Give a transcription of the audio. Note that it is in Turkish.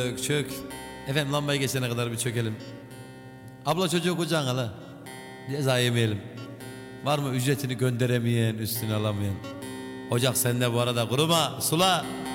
Çök çök. Efendim lambayı geçene kadar bir çökelim. Abla çocuğu kucağına la. Ceza yemeyelim. Var mı ücretini gönderemeyen, üstüne alamayan? Ocak sende bu arada, kuruma, sula.